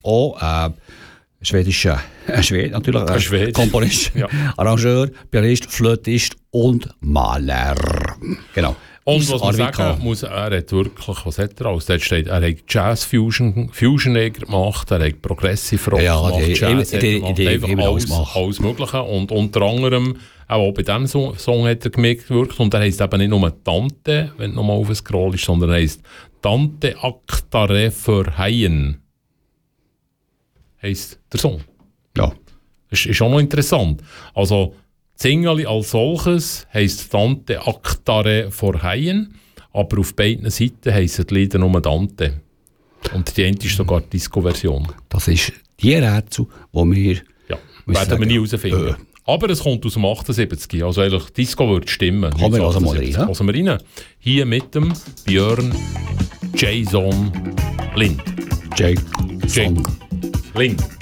auch schwedischer Schwede natürlich, Schwede. Komponist, Ja. Arrangeur, Pianist, Flötist und Maler. Genau. Und was man Arvika. sagen muss, er hat wirklich, was hat er alles? Dort steht, er hat Jazz-Fusion gemacht, er hat Progressive Rock gemacht, Jazz hat er gemacht, einfach alles Mögliche. Und unter anderem, auch bei diesem Song hat er gewirkt. Und er heisst eben nicht nur Tante, wenn du nochmal auf den Scroll ist, sondern er heisst Tante Actare für Haien. Heisst der Song. Ja. Das ist auch noch interessant. Also, Singali als solches heisst Tante Actare vor Haien, aber auf beiden Seiten heissen die Lieder nur Tante. Und die eine ist sogar die Disco-Version. Das ist die Rätsel, die wir... Ja, werden wir nie herausfinden. Aber es kommt aus dem 78, also eigentlich Disco würde stimmen. Kommen wir also mal rein. Also wir rein. Hier mit dem Björn Jason Lind. Jake Lind.